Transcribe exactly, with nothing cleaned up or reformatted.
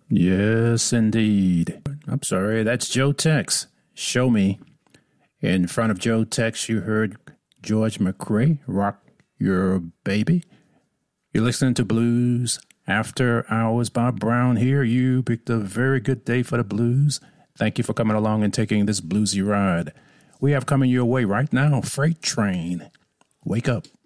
Yes, indeed. I'm sorry, that's Joe Tex. Show Me. In front of Joe Tex, you heard George McCrae, Rock Your Baby. You're listening to Blues After Hours. Bob Brown here. You picked a very good day for the blues. Thank you for coming along and taking this bluesy ride. We have coming your way right now, Freight Train. Wake up.